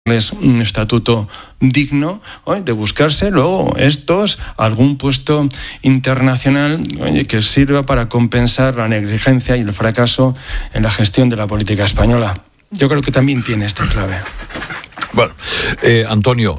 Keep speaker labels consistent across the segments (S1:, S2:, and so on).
S1: un estatuto digno, de buscarse luego algún puesto internacional que sirva para compensar la negligencia y el fracaso en la gestión de la política española. Yo creo que también tiene esta clave.
S2: Bueno, Antonio,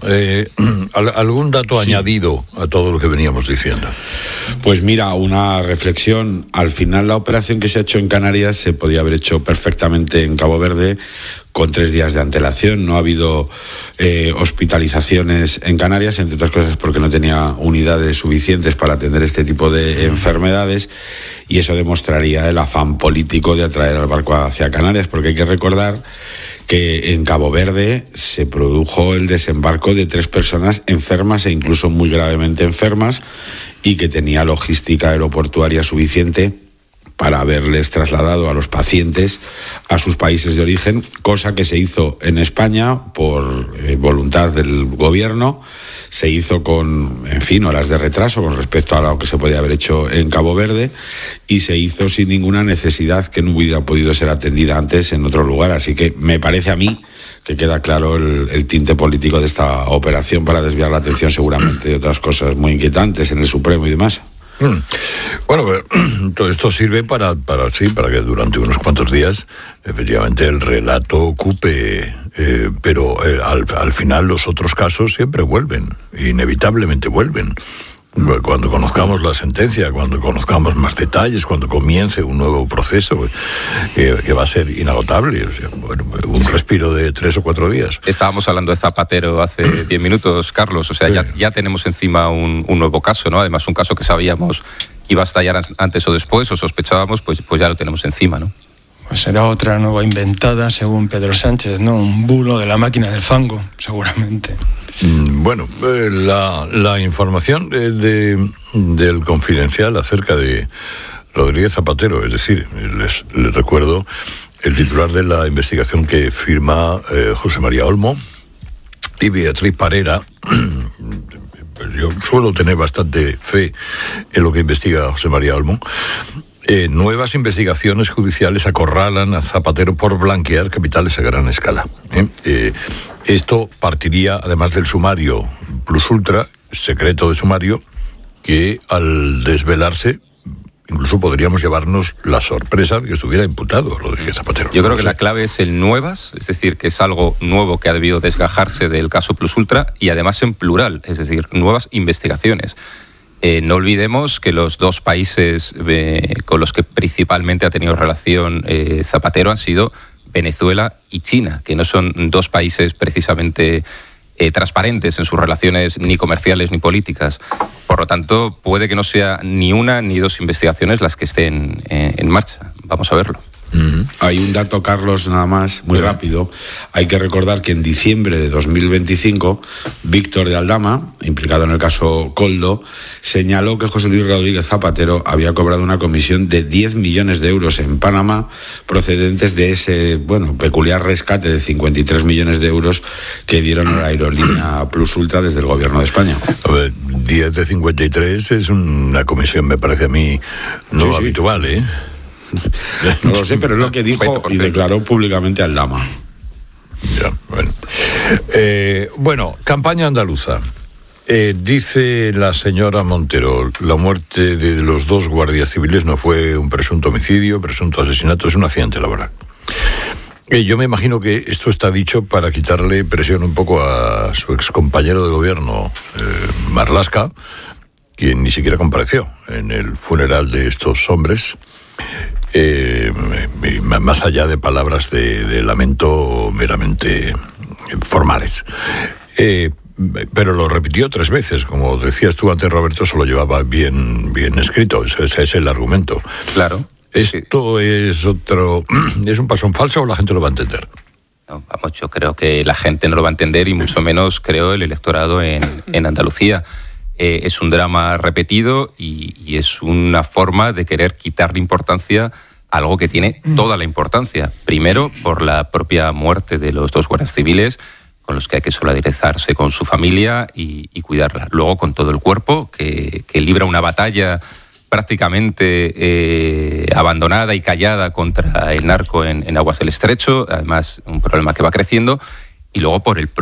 S2: ¿algún dato añadido a todo lo que veníamos diciendo?
S3: Pues mira, una reflexión. Al final la operación que se ha hecho en Canarias se podía haber hecho perfectamente en Cabo Verde con 3 días de antelación. No ha habido hospitalizaciones en Canarias, entre otras cosas porque no tenía unidades suficientes para atender este tipo de enfermedades, y eso demostraría el afán político de atraer al barco hacia Canarias, porque hay que recordar que en Cabo Verde se produjo el desembarco de 3 personas enfermas e incluso muy gravemente enfermas, y que tenía logística aeroportuaria suficiente para haberles trasladado a los pacientes a sus países de origen, cosa que se hizo en España por voluntad del gobierno. Se hizo con, horas de retraso con respecto a lo que se podía haber hecho en Cabo Verde, y se hizo sin ninguna necesidad que no hubiera podido ser atendida antes en otro lugar. Así que me parece a mí que queda claro el tinte político de esta operación para desviar la atención seguramente de otras cosas muy inquietantes en el Supremo y demás.
S2: Bueno, todo esto sirve para que durante unos cuantos días efectivamente el relato ocupe, pero al final los otros casos siempre vuelven, inevitablemente vuelven. Cuando conozcamos la sentencia, cuando conozcamos más detalles, cuando comience un nuevo proceso que va a ser inagotable, un respiro de 3 o 4 días.
S4: Estábamos hablando de Zapatero hace 10 minutos, Carlos, ya tenemos encima un nuevo caso, ¿no? Además, un caso que sabíamos que iba a estallar antes o después, o sospechábamos, pues ya lo tenemos encima, ¿no?
S1: Pues será otra nueva inventada, según Pedro Sánchez, ¿no? Un bulo de la máquina del fango, seguramente.
S2: Bueno, la información del Confidencial acerca de Rodríguez Zapatero, es decir, les recuerdo el titular de la investigación que firma José María Olmo y Beatriz Parera. Yo suelo tener bastante fe en lo que investiga José María Olmo. Nuevas investigaciones judiciales acorralan a Zapatero por blanquear capitales a gran escala. Esto partiría, además del sumario plus ultra, secreto de sumario, que al desvelarse incluso podríamos llevarnos la sorpresa de que estuviera imputado Rodríguez Zapatero.
S4: Yo creo que la clave es el nuevas, es decir, que es algo nuevo que ha debido desgajarse del caso plus ultra, y además en plural, es decir, nuevas investigaciones. No olvidemos que los 2 países con los que principalmente ha tenido relación Zapatero han sido Venezuela y China, que no son 2 países precisamente transparentes en sus relaciones ni comerciales ni políticas. Por lo tanto, puede que no sea ni una ni 2 investigaciones las que estén en marcha. Vamos a verlo.
S3: Hay un dato, Carlos, nada más, muy rápido. Hay que recordar que en diciembre de 2025, Víctor de Aldama, implicado en el caso Koldo, señaló que José Luis Rodríguez Zapatero había cobrado una comisión de 10 millones de euros en Panamá, procedentes de ese, peculiar rescate de 53 millones de euros que dieron a la aerolínea Plus Ultra desde el gobierno de España.
S2: A ver, 10 de 53 es una comisión, me parece a mí, no habitual, ¿eh?
S3: No lo sé, pero es lo que dijo y declaró públicamente Aldama.
S2: Ya, bueno. Campaña andaluza. Dice la señora Montero, la muerte de los 2 guardias civiles no fue un presunto homicidio, presunto asesinato, es un accidente laboral. Yo me imagino que esto está dicho para quitarle presión un poco a su excompañero de gobierno, Marlaska, quien ni siquiera compareció en el funeral de estos hombres. Más allá de palabras de lamento meramente formales. Pero lo repitió 3 veces, como decías tú antes, Roberto, eso lo llevaba bien escrito, ese es el argumento.
S4: Claro.
S2: ¿Esto es un paso en falso o la gente lo va a entender?
S4: No, yo creo que la gente no lo va a entender, y mucho menos creo el electorado en Andalucía. Es un drama repetido y es una forma de querer quitarle importancia a algo que tiene toda la importancia. Primero, por la propia muerte de los 2 guardias civiles, con los que hay que solidarizarse con su familia y cuidarla. Luego, con todo el cuerpo, que libra una batalla prácticamente abandonada y callada contra el narco en Aguas del Estrecho, además un problema que va creciendo. y luego por el